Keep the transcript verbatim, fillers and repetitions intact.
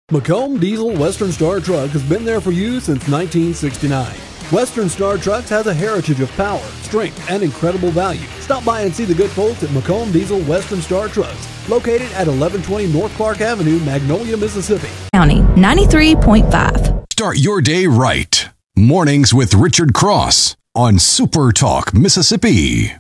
Macomb Diesel Western Star Truck has been there for you since nineteen sixty-nine. Western Star Trucks has a heritage of power, strength, and incredible value. Stop by and see the good folks at Macomb Diesel Western Star Trucks, located at eleven twenty North Clark Avenue, Magnolia, Mississippi. County ninety-three point five. Start your day right. Mornings with Richard Cross on Super Talk Mississippi.